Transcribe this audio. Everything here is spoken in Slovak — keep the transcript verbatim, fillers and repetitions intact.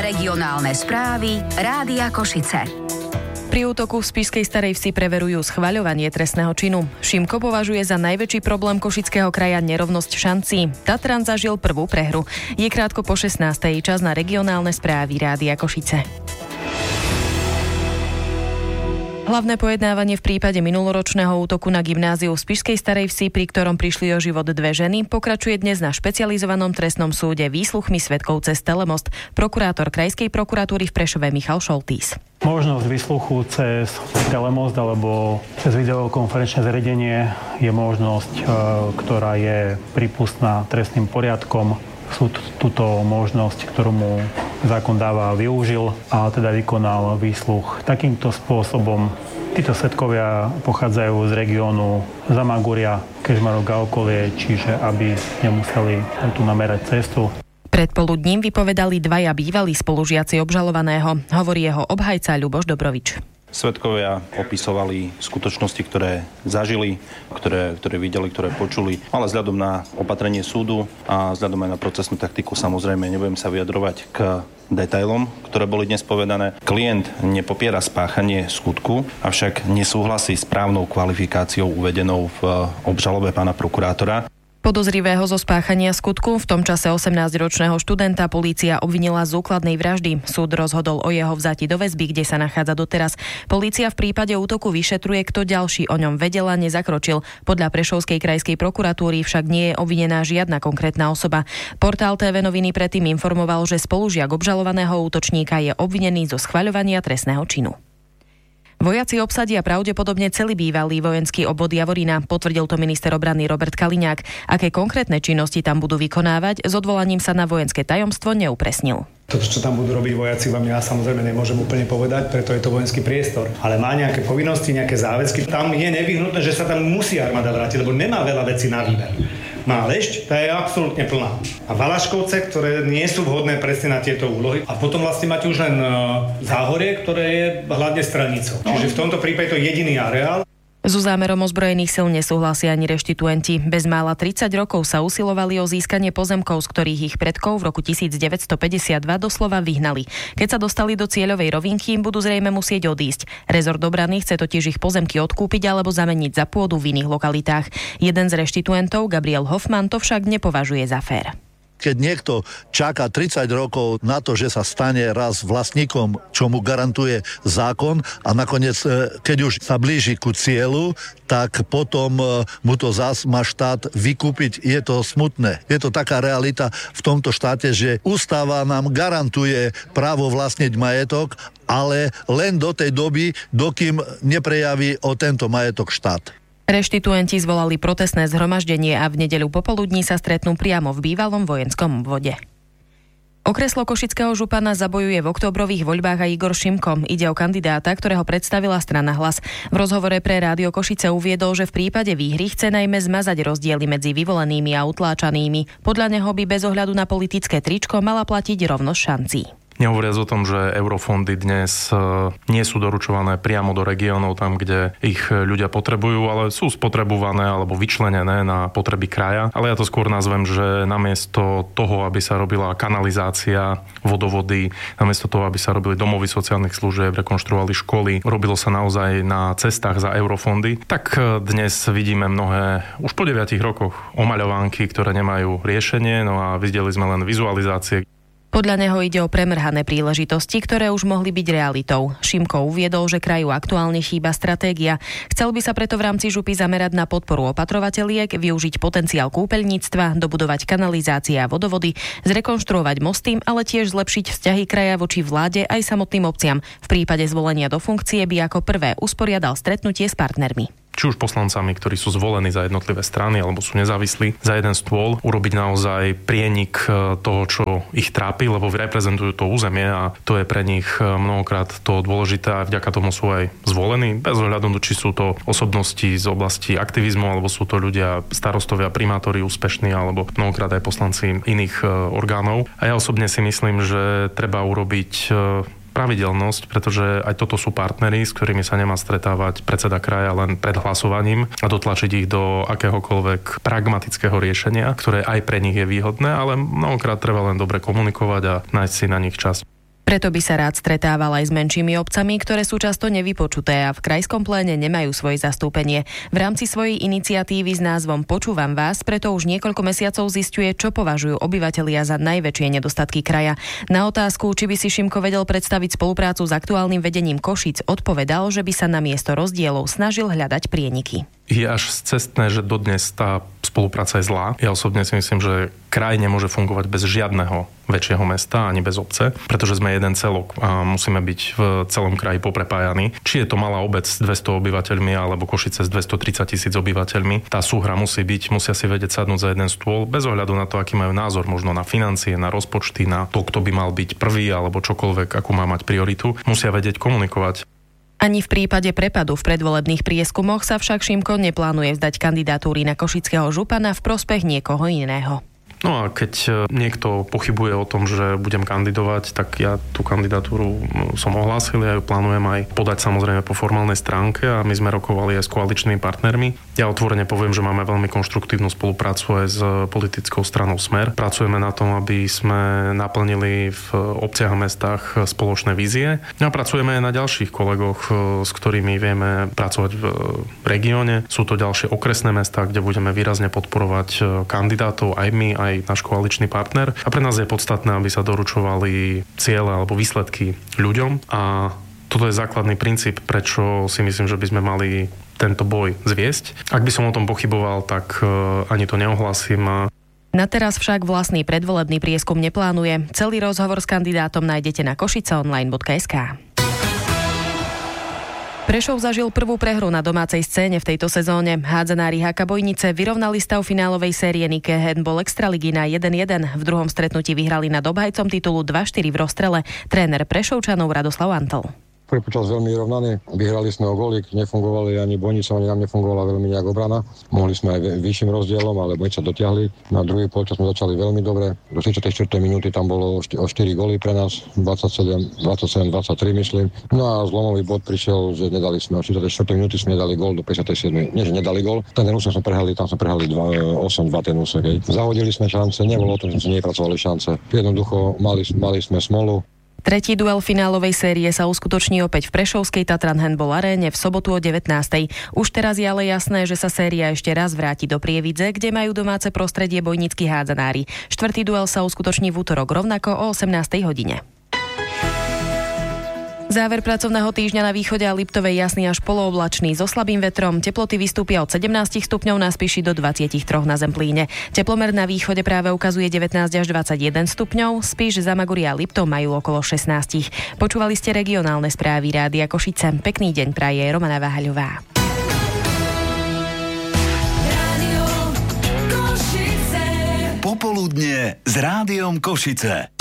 Regionálne správy Rádia Košice. Pri útoku v spišskej Starej Vsi preverujú schvaľovanie trestného činu. Šimko považuje za najväčší problém Košického kraja nerovnosť šancí. Tatran zažil prvú prehru. Je krátko po šestnástej, čas na regionálne správy Rádia Košice. Hlavné pojednávanie v prípade minuloročného útoku na gymnáziu v spišskej Starej Vsi, pri ktorom prišli o život dve ženy, pokračuje dnes na špecializovanom trestnom súde výsluchmi svedkov cez telemost. Prokurátor Krajskej prokuratúry v Prešove Michal Šoltís. Možnosť výsluchu cez telemost alebo cez videokonferenčné zariadenie je možnosť, ktorá je prípustná trestným poriadkom. Súd túto možnosť, ktorú mu zákon dáva, využil a teda vykonal výsluch takýmto spôsobom. Títo svedkovia pochádzajú z regiónu Zamagúria, Kežmarok a okolie, čiže aby nemuseli tu namerať cestu. Predpoludním vypovedali dvaja bývalí spolužiaci obžalovaného, hovorí jeho obhajca Ľuboš Dobrovič. Svedkovia opisovali skutočnosti, ktoré zažili, ktoré, ktoré videli, ktoré počuli, ale vzhľadom na opatrenie súdu a vzhľadom aj na procesnú taktiku samozrejme nebudem sa vyjadrovať k detailom, ktoré boli dnes povedané. Klient nepopiera spáchanie skutku, avšak nesúhlasí s právnou kvalifikáciou uvedenou v obžalobe pána prokurátora. Podozrivého zo spáchania skutku, v tom čase osemnásťročného študenta, polícia obvinila z úkladnej vraždy. Súd rozhodol o jeho vzati do väzby, kde sa nachádza doteraz. Polícia v prípade útoku vyšetruje, kto ďalší o ňom vedel a nezakročil. Podľa Prešovskej krajskej prokuratúry však nie je obvinená žiadna konkrétna osoba. Portál té vé Noviny predtým informoval, že spolužiak obžalovaného útočníka je obvinený zo schvaľovania trestného činu. Vojaci obsadia pravdepodobne celý bývalý vojenský obvod Javorina, potvrdil to minister obrany Robert Kaliňák. Aké konkrétne činnosti tam budú vykonávať, s odvolaním sa na vojenské tajomstvo neupresnil. To, čo tam budú robiť vojaci, vám ja samozrejme nemôžem úplne povedať, preto je to vojenský priestor. Ale má nejaké povinnosti, nejaké záväzky. Tam je nevyhnutné, že sa tam musí armáda vrátiť, lebo nemá veľa vecí na výber. Má Lešť, tá je absolútne plná. A Valaškovce, ktoré nie sú vhodné presne na tieto úlohy. A potom vlastne máte už len Záhorie, ktoré je hlavne stranicou. Čiže v tomto prípade to je jediný areál. So zámerom ozbrojených sil nesúhlasia ani reštituenti. Bezmála tridsať rokov sa usilovali o získanie pozemkov, z ktorých ich predkov v roku devätnásťstopäťdesiatdva doslova vyhnali. Keď sa dostali do cieľovej rovinky, budú zrejme musieť odísť. Rezort obrany chce totiž ich pozemky odkúpiť alebo zameniť za pôdu v iných lokalitách. Jeden z reštituentov, Gabriel Hoffman, to však nepovažuje za fér. Keď niekto čaká tridsať rokov na to, že sa stane raz vlastníkom, čo mu garantuje zákon a nakoniec, keď už sa blíži ku cieľu, tak potom mu to zás má štát vykúpiť. Je to smutné. Je to taká realita v tomto štáte, že ústava nám garantuje právo vlastniť majetok, ale len do tej doby, dokým neprejaví o tento majetok štát. Reštituenti zvolali protestné zhromaždenie a v nedeľu popoludní sa stretnú priamo v bývalom vojenskom obvode. Okreslo košického župana zabojuje v októbrových voľbách aj Igor Šimko. Ide o kandidáta, ktorého predstavila strana Hlas. V rozhovore pre Rádio Košice uviedol, že v prípade výhry chce najmä zmazať rozdiely medzi vyvolenými a utláčanými. Podľa neho by bez ohľadu na politické tričko mala platiť rovnosť šancí. Nehovoriac o tom, že eurofondy dnes nie sú doručované priamo do regiónov, tam, kde ich ľudia potrebujú, ale sú spotrebované alebo vyčlenené na potreby kraja. Ale ja to skôr nazvem, že namiesto toho, aby sa robila kanalizácia, vodovody, namiesto toho, aby sa robili domovy sociálnych služieb, rekonštruovali školy, robilo sa naozaj na cestách za eurofondy, tak dnes vidíme mnohé, už po deviatich rokoch, omaľovánky, ktoré nemajú riešenie, no a videli sme len vizualizácie. Podľa neho ide o premrhané príležitosti, ktoré už mohli byť realitou. Šimko uviedol, že kraju aktuálne chýba stratégia. Chcel by sa preto v rámci župy zamerať na podporu opatrovateliek, využiť potenciál kúpeľníctva, dobudovať kanalizácie a vodovody, zrekonštruovať mosty, ale tiež zlepšiť vzťahy kraja voči vláde aj samotným obciam. V prípade zvolenia do funkcie by ako prvé usporiadal stretnutie s partnermi. Či už poslancami, ktorí sú zvolení za jednotlivé strany alebo sú nezávislí, za jeden stôl, urobiť naozaj prienik toho, čo ich trápi, lebo reprezentujú to územie a to je pre nich mnohokrát to dôležité a vďaka tomu sú aj zvolení, bez ohľadu, či sú to osobnosti z oblasti aktivizmu, alebo sú to ľudia, starostovia, primátori úspešní, alebo mnohokrát aj poslanci iných orgánov. A ja osobne si myslím, že treba urobiť pravidelnosť, pretože aj toto sú partneri, s ktorými sa nemá stretávať predseda kraja len pred hlasovaním a dotlačiť ich do akéhokoľvek pragmatického riešenia, ktoré aj pre nich je výhodné, ale mnohokrát treba len dobre komunikovať a nájsť si na nich čas. Preto by sa rád stretával aj s menšími obcami, ktoré sú často nevypočuté a v krajskom pléne nemajú svoje zastúpenie. V rámci svojej iniciatívy s názvom Počúvam vás preto už niekoľko mesiacov zisťuje, čo považujú obyvatelia za najväčšie nedostatky kraja. Na otázku, či by si Šimko vedel predstaviť spoluprácu s aktuálnym vedením Košíc, odpovedal, že by sa na miesto rozdielov snažil hľadať prieniky. Je až scestné, že dodnes tá spolupráca je zlá. Ja osobne si myslím, že kraj nemôže fungovať bez žiadneho väčšieho mesta ani bez obce, pretože sme jeden celok a musíme byť v celom kraji poprepájaní. Či je to malá obec s dvesto obyvateľmi alebo Košice s dvestotridsať tisíc obyvateľmi, tá súhra musí byť, musia si vedieť sadnúť za jeden stôl bez ohľadu na to, aký majú názor možno na financie, na rozpočty, na to, kto by mal byť prvý alebo čokoľvek, akú má mať prioritu. Musia vedieť komunikovať. Ani v prípade prepadu v predvolebných prieskumoch sa však Šimko neplánuje vzdať kandidatúry na košického župana v prospech niekoho iného. No a keď niekto pochybuje o tom, že budem kandidovať, tak ja tú kandidatúru som ohlásil, ja ju plánujem aj podať samozrejme po formálnej stránke a my sme rokovali aj s koaličnými partnermi. Ja otvorene poviem, že máme veľmi konštruktívnu spoluprácu aj s politickou stranou Smer. Pracujeme na tom, aby sme naplnili v obciach a mestách spoločné vízie. No a pracujeme aj na ďalších kolegoch, s ktorými vieme pracovať v regióne. Sú to ďalšie okresné mestá, kde budeme výrazne podporovať kandidátov, aj my, aj aj náš koaličný partner. A pre nás je podstatné, aby sa doručovali ciele alebo výsledky ľuďom. A toto je základný princíp, prečo si myslím, že by sme mali tento boj zviesť. Ak by som o tom pochyboval, tak ani to neohlasím. Na teraz však vlastný predvolebný prieskum neplánuje. Celý rozhovor s kandidátom nájdete na košiceonline bodka es ká. Prešov zažil prvú prehru na domácej scéne v tejto sezóne. Hádzanári há ká Bojnice vyrovnali stav finálovej série Nike Handball Extraligy na jeden jeden. V druhom stretnutí vyhrali nad obhajcom titulu dva štyri v rozstrele tréner Prešovčanov Radoslav Antl. Prvý počas veľmi vyrovnaný, vyhrali sme o gólik, nefungovali ani Bojnice, ani nám nefungovala veľmi nejak obrana. Mohli sme aj vyšším rozdielom, ale Bojnice dotiahli. Na druhý polčas sme začali veľmi dobre. Do tridsiatej štvrtej minúty tam bolo o štyri góly pre nás, dvadsaťsedem dvadsaťtri myslím. No a zlomový bod prišiel, že nedali sme, o štyridsiatej štvrtej minúty sme nedali gól do päťdesiatej siedmej Nie, že nedali gól, ten úsek sme prehrali, tam sme prehrali osem dva ten úsek. Zahodili sme šance, nebolo o tom, že sme nepracovali šance. Jednoducho mali, mali sme smolu. Tretí duel finálovej série sa uskutoční opäť v prešovskej Tatran Handball aréne v sobotu o devätnástej. Už teraz je ale jasné, že sa séria ešte raz vráti do Prievidze, kde majú domáce prostredie bojnícki hádzanári. Štvrtý duel sa uskutoční v útorok rovnako o osemnástej hodine. Záver pracovného týždňa na východe a Liptovej jasný až polooblačný so slabým vetrom. Teploty vystúpia od sedemnásť stupňov na Spiši do dvadsaťtri na Zemplíne. Teplomer na východe práve ukazuje devätnásť až dvadsaťjeden stupňov. Spiš, Zamaguria a Liptov majú okolo šestnásť. Počúvali ste regionálne správy Rádia Košice. Pekný deň praje Romana Váhaľová. Popoludne s Rádiom Košice.